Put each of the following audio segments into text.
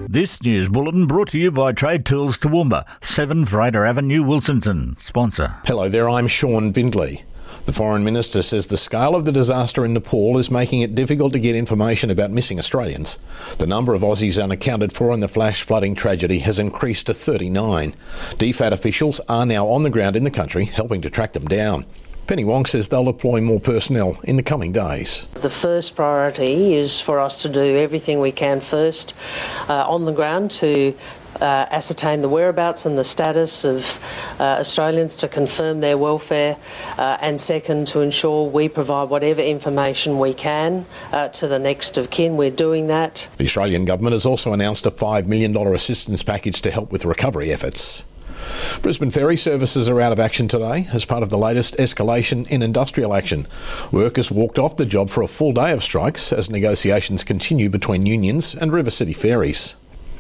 This news bulletin brought to you by Trade Tools Toowoomba, 7 Fraser Avenue, Wilsonton. Sponsor. Hello there, I'm Sean Bindley. The Foreign Minister says the scale of the disaster in Nepal is making it difficult to get information about missing Australians. The number of Aussies unaccounted for in the flash flooding tragedy has increased to 39. DFAT officials are now on the ground in the country, helping to track them down. Penny Wong says they'll deploy more personnel in the coming days. The first priority is for us to do everything we can first on the ground to ascertain the whereabouts and the status of Australians, to confirm their welfare, and second, to ensure we provide whatever information we can to the next of kin. We're doing that. The Australian government has also announced a $5 million assistance package to help with recovery efforts. Brisbane ferry services are out of action today as part of the latest escalation in industrial action. Workers walked off the job for a full day of strikes as negotiations continue between unions and River City Ferries.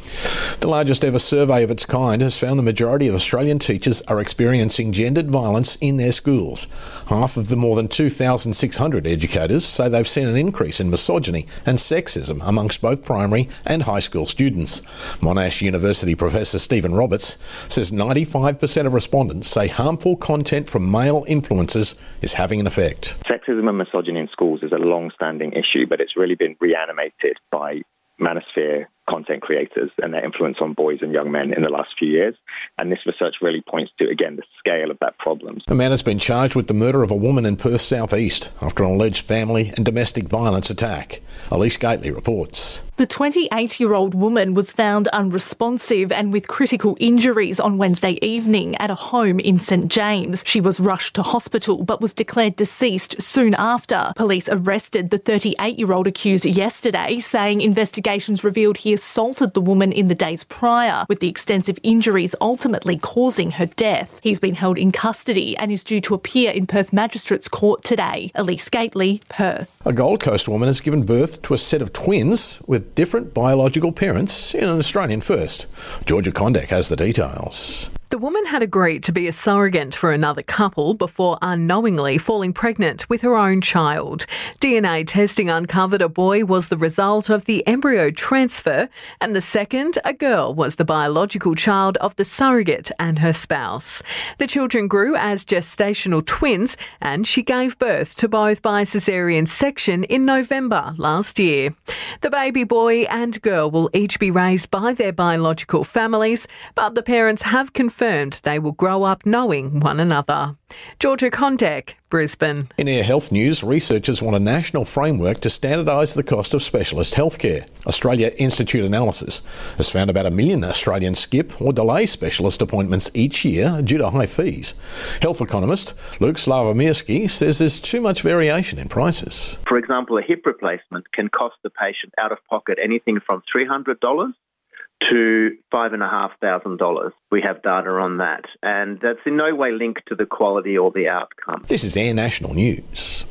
The largest ever survey of its kind has found the majority of Australian teachers are experiencing gendered violence in their schools. Half of the more than 2,600 educators say they've seen an increase in misogyny and sexism amongst both primary and high school students. Monash University Professor Stephen Roberts says 95% of respondents say harmful content from male influencers is having an effect. Sexism and misogyny in schools is a long-standing issue, but it's really been reanimated by manosphere content creators and their influence on boys and young men in the last few years. And this research really points to, again, the scale of that problem. A man has been charged with the murder of a woman in Perth South East after an alleged family and domestic violence attack. Elise Gately reports. The 28-year-old woman was found unresponsive and with critical injuries on Wednesday evening at a home in St James. She was rushed to hospital but was declared deceased soon after. Police arrested the 38-year-old accused yesterday, saying investigations revealed he assaulted the woman in the days prior, with the extensive injuries ultimately causing her death. He's been held in custody and is due to appear in Perth Magistrates Court today. Elise Gately, Perth. A Gold Coast woman has given birth to a set of twins with different biological parents in an Australian first. Georgia Condek has the details. The woman had agreed to be a surrogate for another couple before unknowingly falling pregnant with her own child. DNA testing uncovered a boy was the result of the embryo transfer, and the second, a girl, was the biological child of the surrogate and her spouse. The children grew as gestational twins, and she gave birth to both by caesarean section in November last year. The baby boy and girl will each be raised by their biological families, but the parents have confirmed they will grow up knowing one another. Georgia Condek, Brisbane. In Air Health News, researchers want a national framework to standardise the cost of specialist healthcare. Australia Institute analysis has found about 1 million Australians skip or delay specialist appointments each year due to high fees. Health economist Luke Slavomirsky says there's too much variation in prices. For example, a hip replacement can cost the patient out of pocket anything from $300 to $5,500. We have data on that, and that's in no way linked to the quality or the outcome. This is Air National News.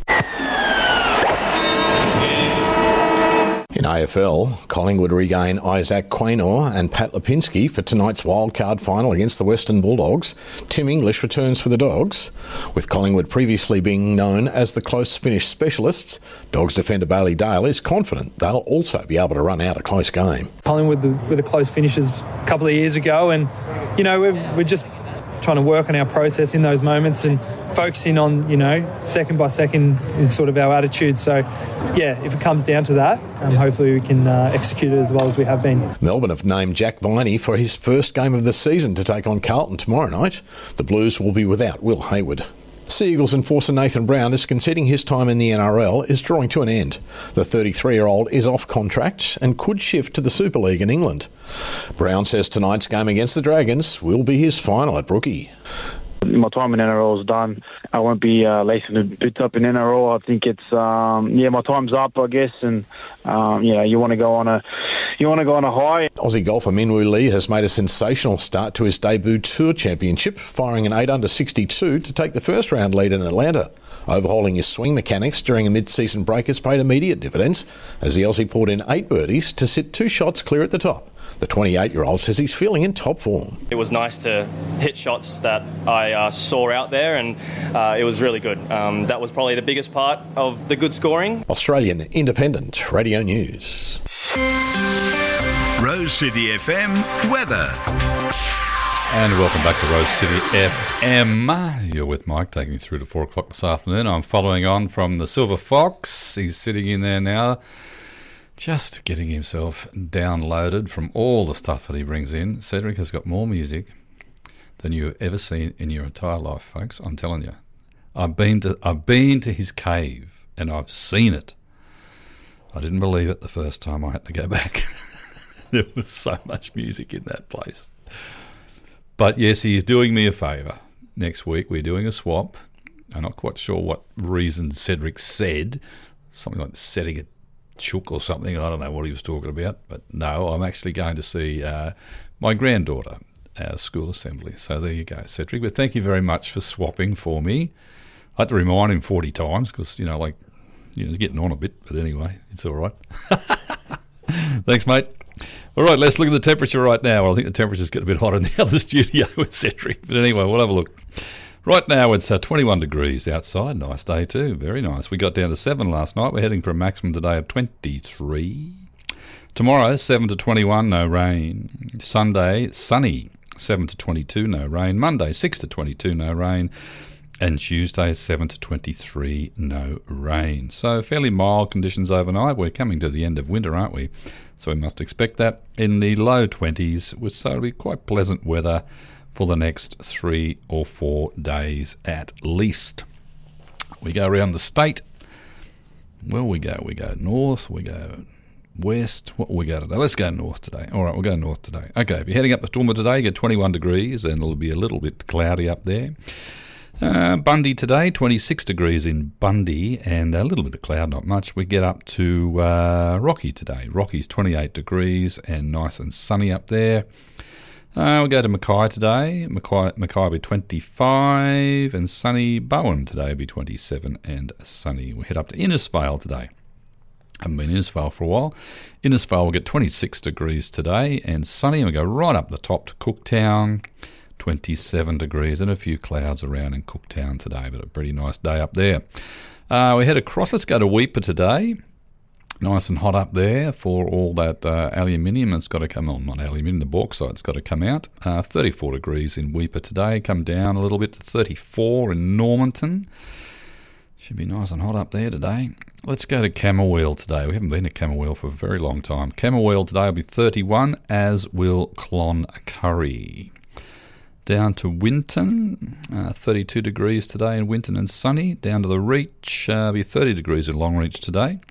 In AFL, Collingwood regain Isaac Quaynor and Pat Lipinski for tonight's wildcard final against the Western Bulldogs. Tim English returns for the Dogs. With Collingwood previously being known as the close finish specialists, Dogs defender Bailey Dale is confident they'll also be able to run out a close game. Collingwood with the close finishes a couple of years ago, and we're just trying to work on our process in those moments and focusing on, second by second is sort of our attitude. So, yeah, if it comes down to that, hopefully we can execute it as well as we have been. Melbourne have named Jack Viney for his first game of the season to take on Carlton tomorrow night. The Blues will be without Will Hayward. Sea Eagles enforcer Nathan Brown is conceding his time in the NRL is drawing to an end. The 33-year-old is off contract and could shift to the Super League in England. Brown says tonight's game against the Dragons will be his final at Brookie. My time in NRL is done. I won't be lacing the boots up in NRL. I think it's my time's up, I guess, and you want to go on a high. Aussie golfer Minwoo Lee has made a sensational start to his debut Tour Championship, firing an 8 under 62 to take the first round lead in Atlanta. Overhauling his swing mechanics during a mid-season break has paid immediate dividends as the Aussie poured in 8 birdies to sit 2 shots clear at the top. The 28-year-old says he's feeling in top form. It was nice to hit shots that I saw out there, and it was really good. That was probably the biggest part of the good scoring. Australian Independent Radio News. Rose City FM weather. And welcome back to Rose City FM. You're with Mike, taking you through to 4 o'clock this afternoon. I'm following on from the Silver Fox. He's sitting in there now, just getting himself downloaded from all the stuff that he brings in. Cedric has got more music than you've ever seen in your entire life, folks. I'm telling you. I've been to his cave, and I've seen it. I didn't believe it the first time. I had to go back. There was so much music in that place. But yes, he is doing me a favour. Next week we're doing a swap. I'm not quite sure what reason Cedric said. Something like setting a chook or something. I don't know what he was talking about. But no, I'm actually going to see my granddaughter at a school assembly. So there you go, Cedric. But thank you very much for swapping for me. I had to remind him 40 times because, he's getting on a bit. But anyway, it's all right. Thanks, mate. All right, let's look at the temperature right now. Well, I think the temperature's getting a bit hot in the other studio with Cedric. But anyway, we'll have a look. Right now it's 21 degrees outside. Nice day too. Very nice. We got down to 7 last night. We're heading for a maximum today of 23. Tomorrow, 7 to 21, no rain. Sunday, sunny, 7 to 22, no rain. Monday, 6 to 22, no rain. And Tuesday, 7 to 23, no rain. So fairly mild conditions overnight. We're coming to the end of winter, aren't we? So we must expect that in the low 20s, so it'll be quite pleasant weather for the next 3 or 4 days at least. We go around the state. Well, we go north, we go west. What will we go today? Let's go north today. All right, we'll go north today. Okay, if you're heading up the Toowoomba today, you get 21 degrees and it'll be a little bit cloudy up there. Bundy today, 26 degrees in Bundy and a little bit of cloud, not much. We get up to Rocky today. Rocky's 28 degrees and nice and sunny up there. We'll go to Mackay today. Mackay will be 25 and sunny. Bowen today will be 27 and sunny. We head up to Innisfail today. Haven't been in Innisfail for a while. Innisfail will get 26 degrees today and sunny. We'll go right up the top to Cooktown. 27 degrees and a few clouds around in Cooktown today, but a pretty nice day up there. We head across. Let's go to Weipa today. Nice and hot up there for all that aluminium that's got to come on. Not aluminium, the bauxite's got to come out. 34 degrees in Weipa today. Come down a little bit to 34 in Normanton. Should be nice and hot up there today. Let's go to Camberwell today. We haven't been to Camberwell for a very long time. Camberwell today will be 31, as will Cloncurry. Down to Winton, 32 degrees today in Winton and sunny. Down to the Reach, be 30 degrees in Longreach today.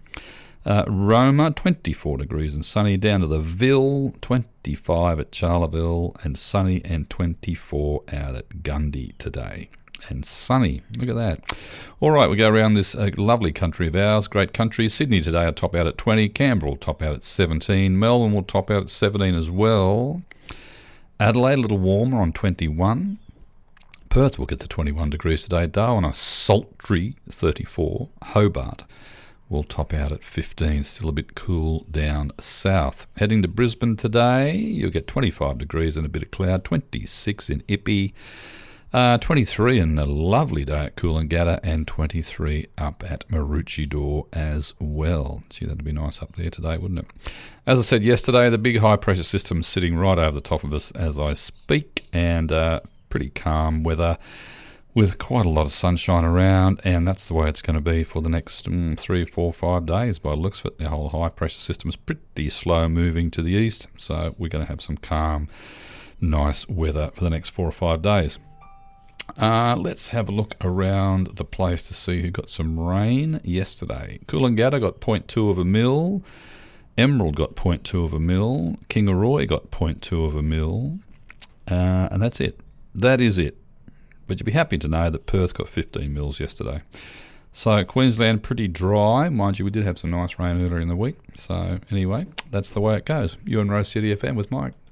Roma, 24 degrees and sunny. Down to the Ville, 25 at Charleville and sunny, and 24 out at Gundy today. And sunny. Look at that. All right, we go around this lovely country of ours. Great country. Sydney today will top out at 20. Canberra will top out at 17. Melbourne will top out at 17 as well. Adelaide, a little warmer on 21. Perth will get to 21 degrees today. Darwin, a sultry 34. Hobart will top out at 15. Still a bit cool down south. Heading to Brisbane today, you'll get 25 degrees and a bit of cloud. 26 in Ippy. 23 and a lovely day at Coolangatta, and 23 up at Maroochydore as well. Gee, that'd be nice up there today, wouldn't it? As I said yesterday, the big high-pressure system is sitting right over the top of us as I speak, and pretty calm weather with quite a lot of sunshine around, and that's the way it's going to be for the next 3, 4, 5 days by the looks of it. The whole high-pressure system is pretty slow moving to the east, so we're going to have some calm, nice weather for the next 4 or 5 days. Let's have a look around the place to see who got some rain yesterday. Coolangatta got 0.2 of a mil. Emerald got 0.2 of a mil. Kingaroy got 0.2 of a mil. And that's it. That is it. But you'll be happy to know that Perth got 15 mils yesterday. So Queensland pretty dry. Mind you, we did have some nice rain earlier in the week. So anyway, that's the way it goes. You and Rose City FM with Mike.